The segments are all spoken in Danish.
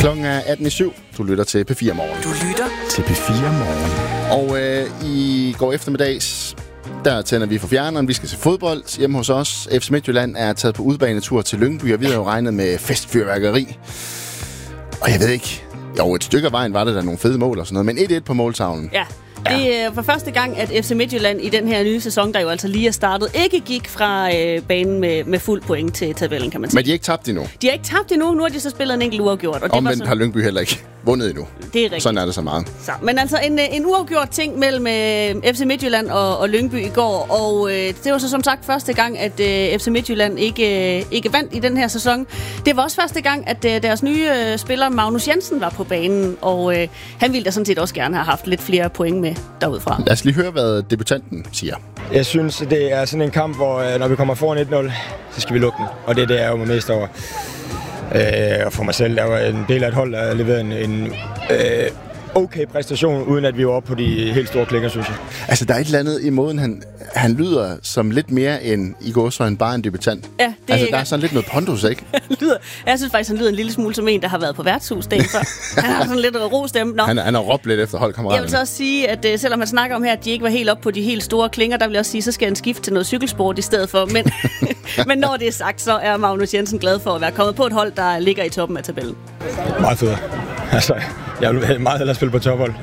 Klokken er 18:07. Du lytter til P4 Morgen. Du lytter til P4 Morgen. Og i går eftermiddags, der tænder vi for fjerneren. Vi skal se fodbold hjemme hos os. FC Midtjylland er taget på udbanetur til Lyngby, og vi har jo regnet med festfyrværkeri. Og jeg ved ikke, jo, et stykke af vejen var det der nogle fede mål og sådan noget, men 1-1 på måltavlen. Ja. Det er for første gang, at FC Midtjylland i den her nye sæson, der jo altså lige er startet, ikke gik fra banen med fuld point til tabellen, kan man sige. Men de er ikke tabt endnu? De har ikke tabt endnu. Nu har de så spillet en enkelt uafgjort. Og omvendt har Lyngby heller ikke vundet endnu. Det er rigtigt. Sådan er det så meget. Så, men altså en uafgjort ting mellem FC Midtjylland og Lyngby i går. Og det var så som sagt første gang, at FC Midtjylland ikke vandt i den her sæson. Det var også første gang, at deres nye spiller Magnus Jensen var på banen. Og han ville da sådan set også gerne have haft lidt flere point med derudfra. Lad os lige høre, hvad debutanten siger. Jeg synes, det er sådan en kamp, hvor når vi kommer foran 1-0, så skal vi lukke den. Og det er det, jeg er jo mest over. Og for mig selv, der var en del af et hold, der har leveret en okay præstation, uden at vi var oppe på de helt store klinger, synes jeg. Altså, der er et eller andet i måden, han lyder som lidt mere end i gåseøjne bare en debutant. Ja, det altså, der er sådan lidt noget pondus, ikke? Jeg synes faktisk, han lyder en lille smule som en, der har været på værtshus dagen før. Han har sådan lidt ro stemme. Han har råbt lidt efter holdkammeraterne. Jeg vil så også sige, at selvom han snakker om her, at de ikke var helt oppe på de helt store klinger, der vil jeg også sige, så skal han skifte til noget cykelsport i stedet for. Men når det er sagt, så er Magnus Jensen glad for at være kommet på et hold, der ligger i toppen af tabellen. Meget fedt. Altså, jeg vil meget hellere spille på tophold.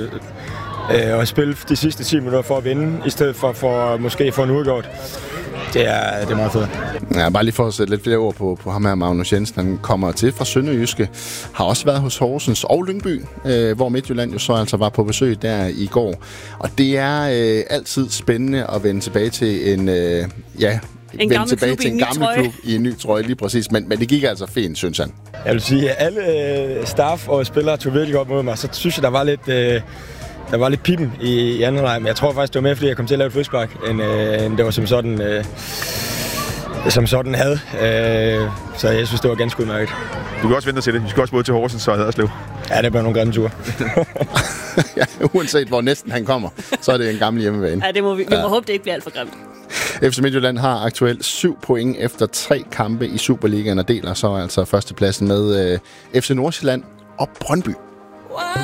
Og spille de sidste 10 minutter for at vinde, i stedet for måske få en uafgjort. Det er meget fedt. Ja, bare lige for at sætte lidt flere ord på ham her, Magnus Jensen. Han kommer til fra Sønderjyske. Har også været hos Horsens og Lyngby, hvor Midtjylland jo så altså var på besøg der i går. Og det er altid spændende at vende tilbage til en gammel klub i en ny trøje, lige præcis. Men det gik altså fint, synes han. Jeg vil sige, at alle staff og spillere tog virkelig godt mod mig. Så synes jeg, der var lidt pipen i anden leg. Men jeg tror faktisk, det var mere, fordi jeg kom til at lave et frispark, end det var som sådan havde. Så jeg synes, det var ganske udmærket. Du kan også vente til det. Vi skal også både til Horsens og Haderslev. Ja, det bliver nogle grimme ture. Ja, uanset hvor næsten han kommer, så er det en gammel hjemmebane. Ja, det må vi må håbe, det ikke bliver alt for grimt. FC Midtjylland har aktuelt 7 point efter 3 kampe i Superligaen og deler så altså førstepladsen med FC Nordsjælland og Brøndby.